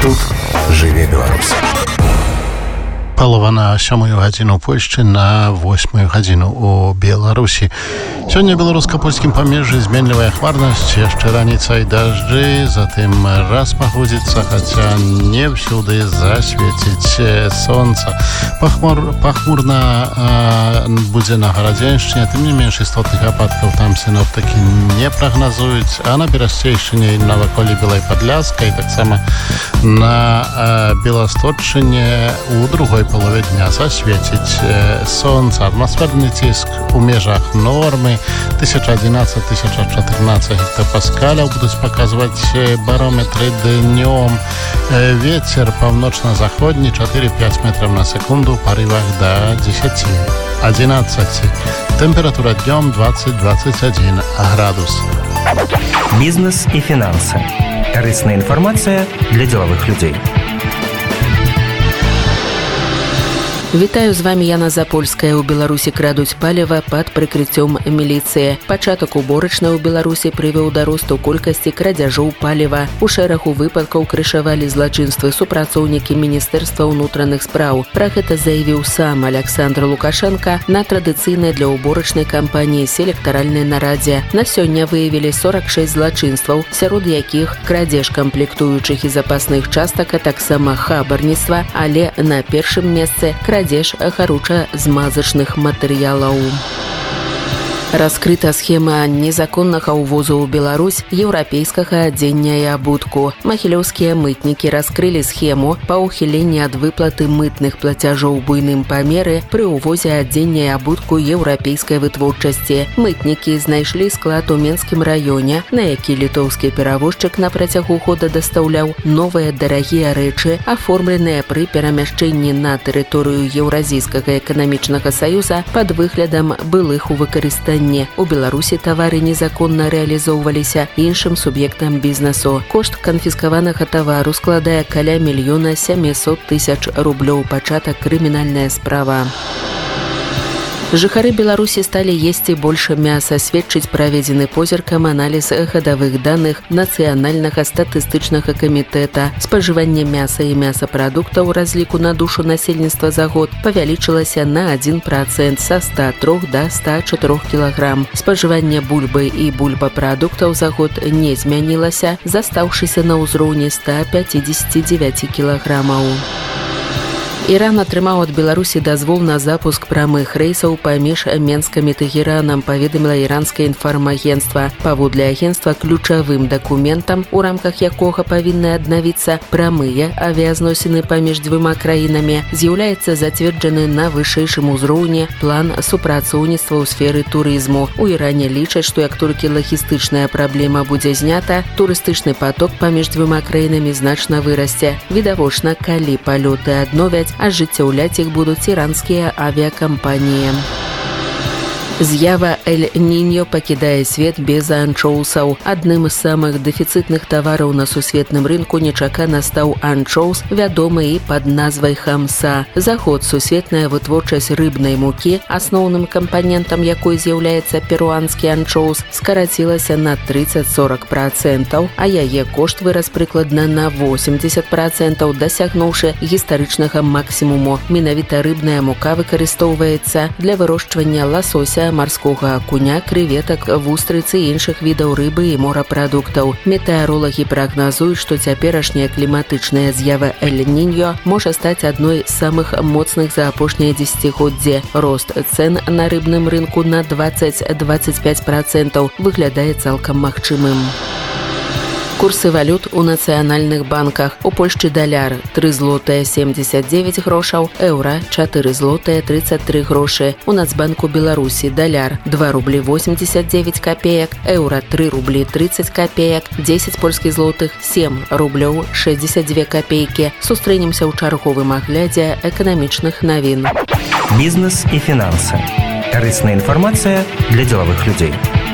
Тут жыве Беларусь. Палова на 7 гадзіну Польшчы на 8 гадзіну у Беларусі. Сёння беларуска-польскім памежжы зменлівая хмарнасць, яшчэ раніцай дажджы, затым раз пагодзіцца, хаця не ўсюды засвеціць сонца. Пахмурна будзе на Гарадзеншчыне, тым не менш істотных ападкаў там сіноптыкі не прагназуюць, а на Берасцейшчыне і наваколлі Белай Падляскай, таксама на Беласточчыне у другой палове дня засвеціць сонца. Атмасферны ціск у межах нормы 1011-1014 гектапаскаляў будуць паказваць барометры днём. Вецер паўночна-заходні 4-5 метров на секунду, у парывах до 10-11. Тэмпература днём 20-21 градус. Бізнес і фінансы. Карысная інфармацыя для дзелавых людзей. Вітаю, з вами Яна Запольская. У Беларусі крадуць паліва пад прыкрыццём міліцыі. Пачатак уборачнай у Беларусі прывёў да росту колькасці крадзяжоў паліва. У шэрагу выпадкаў крышавалі злачынствы супрацоўнікі Міністэрства ўнутраных спраў. Пра гэта заявіў сам Александр Лукашенко на традыцыйнай для уборачнай кампаніі селектаральнай нарадзе. На сёння выявілі 46 злачынстваў, сярод якіх крадзеж камплектуючых і запасных частак, а таксама хабарніцтва, але на першым месцы крадзеж гаруча-змазачных матэрыялаў. Раскрыта схема незаконнага ўвозу ў Беларусь еўрапейскага адзення і абутку. Магілёўскія мытнікі раскрылі схему па ўхіленні ад выплаты мытных плацяжоў буйным памеры пры ўвозе адзення і абутку еўрапейскай вытворчасці. Мытнікі знайшлі склад у Менскім раёне, на які літоўскі перавозчык на працягу года дастаўляў новыя дарагія рэчы, аформленыя пры перамяшчэнні на тэрыторыю Еўразійскага эканамічнага саюза пад выглядам былых у выкарыстанні. У Беларусі тавары незаконна рэалізоўваліся іншым суб'ектам бізнесу. Кошт канфіскаванага тавару складае каля 1 700 000 рублёў. Пачатак крымінальная справа. Жыхары Беларусі сталі есці больше мяса, сведчыць праведзены позіркам аналіз гадавых даных Нацыянальнага статыстычнага камітэта. Спажыванне мяса і мясапрадуктаў у разліку на душу насельніцтва за год павялічылася на 1% са 103 до 104 кг. Спажыванне бульбы і бульбапрадуктаў за год не змянілася, застаўшыся на ўзроўні 159 кілаграмаў. Іран атрымаў ад Беларусі дазвол на запуск прамых рэйсаў паміж Менскам і Тэгеранам, паведаміла іранскае інфармагенцтва. Паводле агенцтва, ключавым дакументам, у рамках якога павінны аднавіцца прамыя авіязносіны паміж дзвюма краінамі, з'яўляецца зацверджаны на вышэйшым узроўні план супрацоўніцтва ў сферы турызму. У Іране лічаць, што як толькі лагістычная праблема будзе знята, турыстычны поток паміж дзвюма краінамі значна вырасце. Відавочна, калі палёты адновяць, ажыццяўляць іх будуць іранскія авіакампаніі. З'ява Эль-Ніньо пакідае свет без анчоусаў. Адным з самых дэфіцытных тавараў на сусветным рынку нечакана стаў анчоус, вядомы і пад назвай хамса. За год сусветная вытворчасць рыбнай мукі, асноўным кампанентам якой з'яўляецца перуанскі анчоус, скарацілася на 30-40%, а яе кошт вырас прыкладна на 80%, дасягнуўшы гістарычнага максімуму. Менавіта рыбная мука выкарыстоўваецца для вырошчвання ласося, марскога акуня, крэветак, вустрыцы і іншых відаў рыбы і морапрадуктаў. Метэаролагі прагназуюць, што цяперашняя кліматычная з'ява Эль-Ніньо можа стаць адной з самых моцных за апошняе дзесяцігоддзе. Рост цэн на рыбным рынку на 20-25% выглядае цалкам магчымым. Курсы валют у нацыянальных банках. У Польшчы даляр 3 злотыя 79 грошаў, еўра 4 злотыя 33 грошы. У Нацбанку Беларусі даляр 2 рублі 89 копеек, еўра 3 рублі 30 копеек, 10 польскіх злотых 7 рублёў 62 копейкі. Сустрэнемся ў чарговым аглядзе эканамічных навін. Бізнес і фінансы. Карысная інфармацыя для дзелавых людзей.